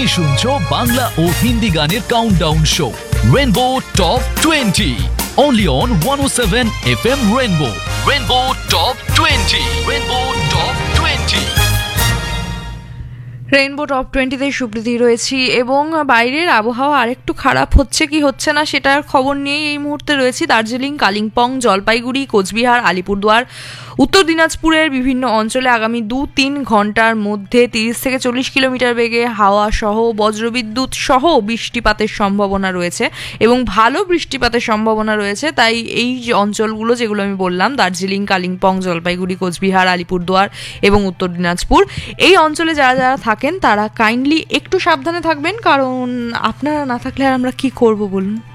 শুনছো বাংলা ও হিন্দি গানের countdown show rainbow top 20 only on 107 FM Rainbow Top 20 Rainbow Top 20 rainbow top 20-তে Supriti রয়েছি এবং বাইরের আবহাওয়া আরেকটু খারাপ হচ্ছে কি হচ্ছে না সেটার খবর নিয়েই এই মুহূর্তে রয়েছি। দার্জিলিং, কালিম্পং, জলপাইগুড়ি, কোচবিহার, আলিপুরদুয়ার, উত্তর দিনাজপুরের বিভিন্ন অঞ্চলে আগামী 2-3 ঘন্টার মধ্যে 30 থেকে 40 কিলোমিটার বেগে হাওয়া সহ বজ্রবিদ্যুৎ সহ বৃষ্টিপাতের সম্ভাবনা রয়েছে এবং ভালো বৃষ্টিপাতের সম্ভাবনা রয়েছে। তাই এই যে অঞ্চলগুলো যেগুলো আমি বললাম, দার্জিলিং, কালিম্পং, জলপাইগুড়ি, কোচবিহার, আলিপুরদুয়ার এবং উত্তর দিনাজপুর, এই অঞ্চলে যারা যারা থাকেন তারা কাইন্ডলি একটু সাবধানে থাকবেন, কারণ আপনারা না থাকলে আর আমরা কি করব বলুন।